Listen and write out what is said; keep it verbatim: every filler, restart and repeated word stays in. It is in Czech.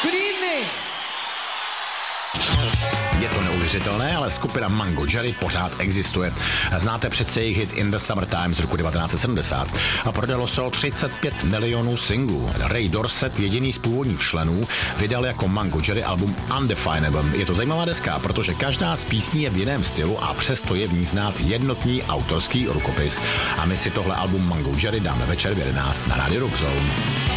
Good evening. Je to neuvěřitelné, ale skupina Mango Jerry pořád existuje. Znáte přece jejich hit In the Summertime z roku devatenáct set sedmdesát. A prodalo se o třicet pět milionů singlů. Ray Dorset, jediný z původních členů, vydal jako Mango Jerry album Undefinable. Je to zajímavá deska, protože každá z písní je v jiném stylu a přesto je v ní znát jednotný autorský rukopis. A my si tohle album Mango Jerry dáme večer v jedenáct na Radio Rock Zone.